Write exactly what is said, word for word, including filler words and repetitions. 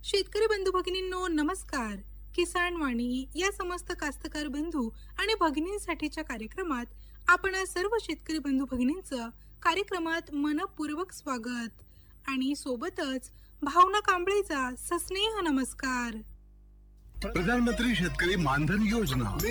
शेतकरी बंधू भगिनींनो नमस्कार. किसान वाणी या समस्त कास्तकार बंधू आणि भगिनींसाठीच्या कार्यक्रमात आपण सर्व शेतकरी बंधू भगिनींचं कार्यक्रमात मनपूर्वक स्वागत आणि सोबतच भावना कांबळेचा सस्नेह नमस्कार. प्रधानमंत्री शेतकरी मानधन योजना